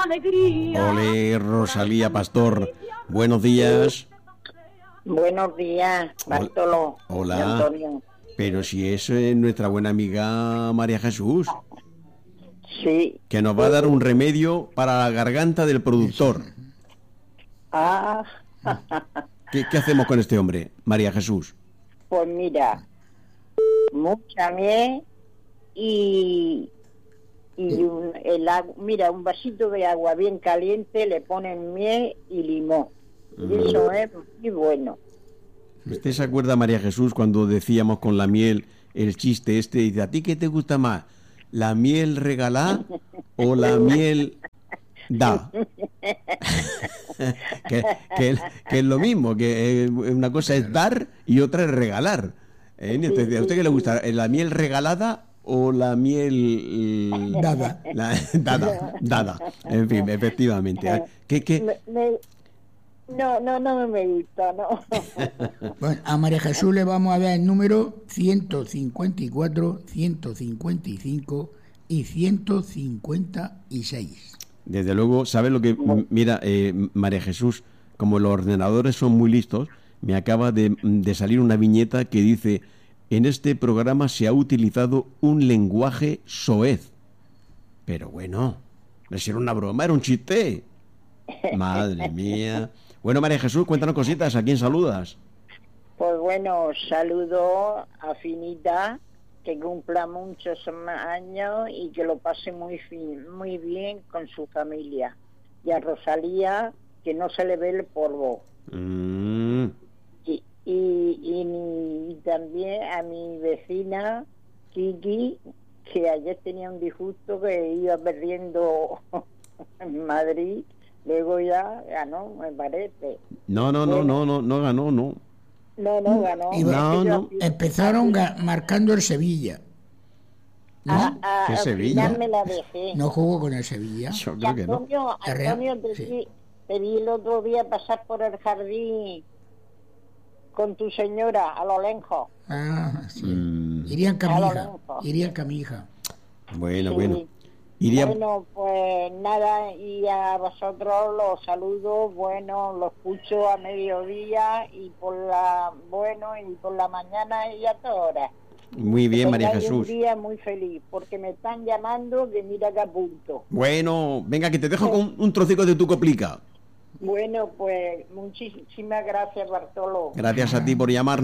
Ole, Rosalía Pastor. Buenos días. Buenos días, Bartolo. Hola. Y Antonio. Pero si es nuestra buena amiga María Jesús, Sí. que nos va a dar un remedio para la garganta del productor. Ah, ¿Qué hacemos con este hombre, María Jesús? pues mira, mucha miel y mira, un vasito de agua bien caliente, le ponen miel y limón. Y eso es muy bueno. ¿Usted se acuerda, María Jesús, cuando decíamos con la miel el chiste este? Dice, ¿a ti qué te gusta más? ¿La miel regalá o la miel da? que es lo mismo, que una cosa es dar y otra es regalar. Entonces, ¿a usted qué le gusta? ¿La miel regalada o la miel Dada. Dada. En fin, efectivamente. No me gusta, no. Bueno, a María Jesús le vamos a dar el número 154, 155 y 156. Desde luego, ¿sabes lo que? Mira, María Jesús, como los ordenadores son muy listos, me acaba de salir una viñeta que dice: en este programa se ha utilizado un lenguaje soez. Pero bueno, no era una broma, era un chiste. Madre mía. Bueno, María Jesús, cuéntanos cositas. ¿A quién saludas? Pues bueno, saludo a Finita, que cumpla muchos años y que lo pase muy bien con su familia. Y a Rosalía, que no se le ve el polvo. Y también a mi vecina, Kiki, que ayer tenía un disgusto que iba perdiendo en Madrid. Luego ya ganó, me parece. No ganó, no. No ganó. Empezaron marcando el Sevilla. ¿No? ¿Qué Sevilla? Sevilla? Me la dejé. ¿No jugó con el Sevilla? Yo creo que no. Antonio, Sí. te vi el otro día pasar por el jardín con tu señora, a lo lejos. Ah, sí. Iría con mi hija. Bueno, Sí. bueno. Iría... Bueno, pues nada, y a vosotros los saludo, bueno, los escucho a mediodía y por la mañana y a todas horas. Muy bien, María Tengáis Jesús. un día muy feliz, porque me están llamando que mira que apunto. Bueno, venga, que te dejo con un trocico de tu coplica. Bueno, pues muchísimas gracias, Bartolo. Gracias a ti por llamar.